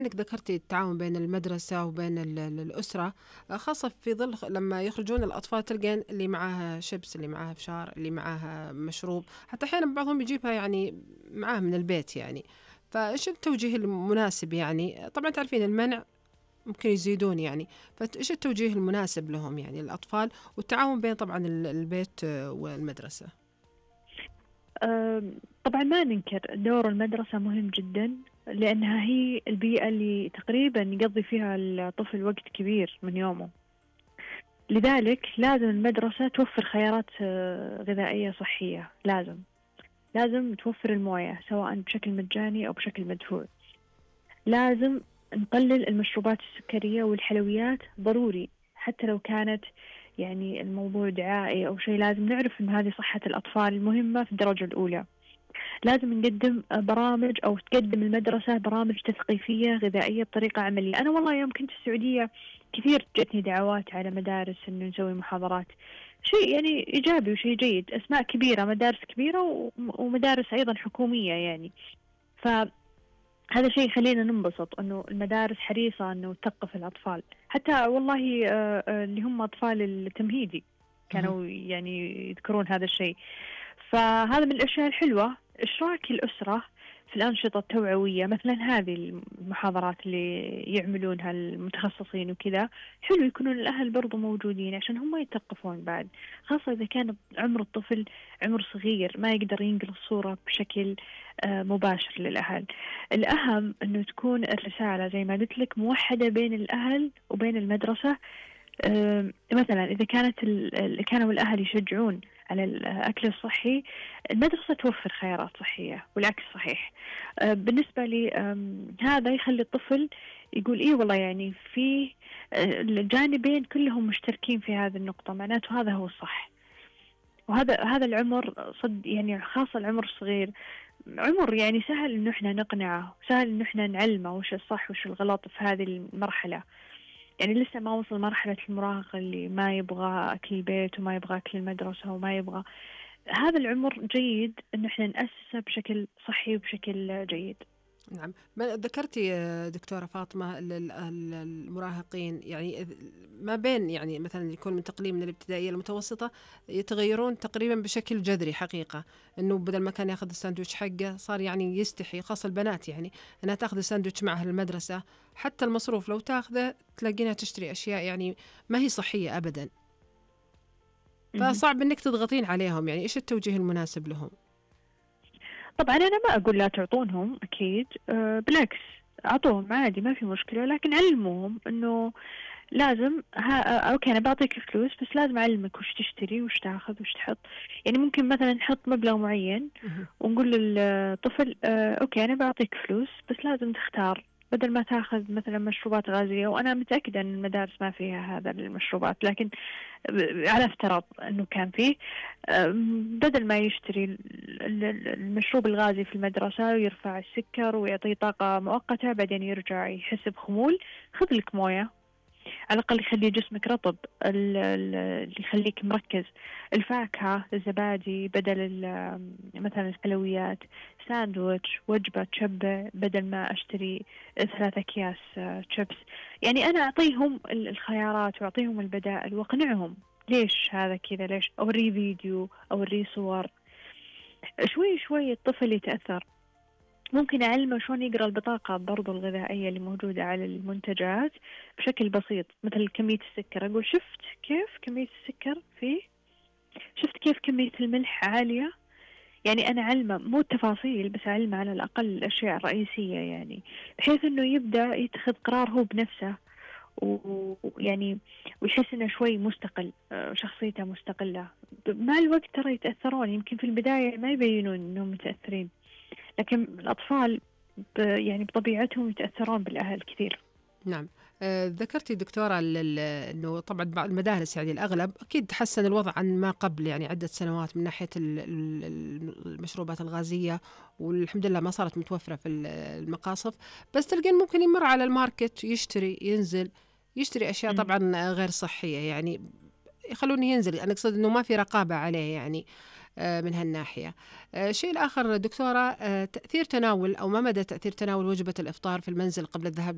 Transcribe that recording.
إنِّك ذكرتِ التعاون بين المدرسة وبين الأسرة، خاصة في ظل لمّا يخرجون الأطفال تلقين اللي معاها شيبس، اللي معاها فشار، اللي معاها مشروب، حتى أحيانًا بعضهم يجيبها يعني معاه من البيت يعني. فإيش التوجيه المناسب يعني؟ طبعًا تعرفين المنع ممكن يزيدون يعني، إيش التوجيه المناسب لهم يعني الأطفال، والتعاون بين طبعًا البيت والمدرسة؟ طبعًا ما ننكر دور المدرسة مهم جدًا، لأنها هي البيئة اللي تقريبًا يقضّي فيها الطفل وقت كبير من يومه، لذلك لازم المدرسة توفر خيارات غذائية صحية، لازم توفر الموية سواء بشكل مجاني أو بشكل مدفوع، لازم نقلل المشروبات السكرية والحلويات ضروري، حتى لو كانت يعني الموضوع دعائي أو شيء لازم نعرف إن هذه صحة الأطفال مهمة في الدرجة الأولى. لازم نقدم برامج أو تقدم المدرسة برامج تثقيفية غذائية بطريقة عملية. أنا والله يوم كنت في السعودية كثير جتني دعوات على مدارس إنه نسوي محاضرات، شيء يعني إيجابي وشيء جيد، أسماء كبيرة، مدارس كبيرة ومدارس أيضا حكومية يعني. فهذا شيء يخلينا ننبسط إنه المدارس حريصة إنه تثقف الأطفال، حتى والله اللي هم أطفال التمهيدي اهم. كانوا يعني يذكرون هذا الشيء. فهذا من الأشياء الحلوة، إشراك الأسرة في الأنشطة التوعوية مثلا هذه المحاضرات اللي يعملونها المتخصصين وكذا، حلو يكونون الأهل برضو موجودين عشان هم يتثقفون بعد، خاصة إذا كان عمر الطفل عمر صغير ما يقدر ينقل الصورة بشكل مباشر للأهل. الأهم أنه تكون الرسالة زي ما قلت لك موحدة بين الأهل وبين المدرسة. مثلا إذا كانوا الأهل يشجعون على الأكل الصحي، المدرسة توفر خيارات صحية والعكس صحيح. بالنسبة لي هذا يخلي الطفل يقول إيه والله يعني في الجانبين كلهم مشتركين في هذه النقطة، معناته هذا هو الصح. وهذا العمر صد يعني خاصة العمر الصغير، عمر يعني سهل إنه إحنا نقنعه، سهل إنه إحنا نعلمه وش الصح وش الغلط في هذه المرحلة. يعني لسه ما وصل مرحلة المراهقة اللي ما يبغى أكل البيت وما يبغى أكل المدرسة وما يبغى. هذا العمر جيد إنه إحنا نأسسه بشكل صحي وبشكل جيد. نعم، ما ذكرتِ دكتورة فاطمة المراهقين يعني ما بين يعني مثلًا يكون منتقلين من الابتدائية للمتوسطة يتغيرون تقريبًا بشكل جذري حقيقة، إنه بدل ما كان ياخذ الساندويتش حقه صار يعني يستحي خاصة البنات يعني إنها تاخذ الساندويتش معها المدرسة، حتى المصروف لو تاخذه تلاقينها تشتري أشياء يعني ما هي صحية أبدًا، مهم. فصعب إنِك تضغطين عليهم يعني إيش التوجيه المناسب لهم؟ طبعا أنا ما أقول لا تعطونهم أكيد، بالعكس أعطوهم عادي ما في مشكلة، لكن علموهم إنه لازم أوكي أنا بعطيك فلوس بس لازم أعلمك وش تشتري وش تاخذ وش تحط. يعني ممكن مثلا نحط مبلغ معين اهم. ونقول للطفل أوكي أنا بعطيك فلوس بس لازم تختار، بدل ما تاخذ مثلا مشروبات غازية، وأنا متأكدة أن المدارس ما فيها هذا المشروبات، لكن على افتراض أنه كان فيه، بدل ما يشتري المشروب الغازي في المدرسة ويرفع السكر ويعطيه طاقة مؤقتة بعدين يرجع يحس بخمول، خذ لك موية على الأقل يخلي جسمك رطب، اللي يخليك مركز، الفاكهة، الزبادي بدل مثلا الحلويات، ساندويتش، وجبة تشبع بدل ما أشتري 3 أكياس شيبس. يعني أنا أعطيهم الخيارات وأعطيهم البدائل وأقنعهم ليش هذا كذا، ليش أوريه فيديو أوريه صور. شوي شوي الطفل يتأثر، ممكن أعلمه شلون يقرأ البطاقة برضو الغذائية اللي موجودة على المنتجات بشكل بسيط، مثل كمية السكر، أقول شفت كيف كمية السكر فيه، شفت كيف كمية الملح عالية. يعني أنا أعلمه مو التفاصيل بس أعلمه على الأقل الأشياء الرئيسية، يعني بحيث أنه يبدأ يتخذ قرار هو بنفسه ويعني ويحس أنه شوي مستقل، شخصيته مستقلة. مع الوقت ترى يتأثرون، يمكن في البداية ما يبينون أنهم متأثرين، لكن الأطفال يعني بطبيعتهم يتأثرون بالأهل كثير. نعم. ذكرتي دكتورة أنه طبعا بعض المدارس يعني الأغلب أكيد تحسن الوضع عن ما قبل يعني عدة سنوات من ناحية المشروبات الغازية، والحمد لله ما صارت متوفرة في المقاصف، بس تلقين ممكن يمر على الماركت يشتري ينزل يشتري أشياء مم. طبعا غير صحية يعني يخلونه ينزل. أنا أقصد أنه ما في رقابة عليه يعني من هالناحية. الشيء الآخر دكتورة، تأثير تناول أو ما مدى تأثير تناول وجبة الإفطار في المنزل قبل الذهاب